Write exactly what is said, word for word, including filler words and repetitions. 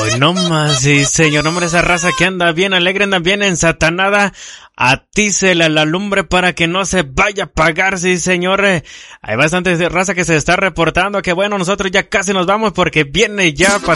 Hoy no más, sí, señor, hombre, esa raza que anda bien alegre, anda bien ensatanada, atícele a la lumbre para que no se vaya a apagar, sí, señor. Hay bastante raza que se está reportando, que bueno, nosotros ya casi nos vamos porque viene ya para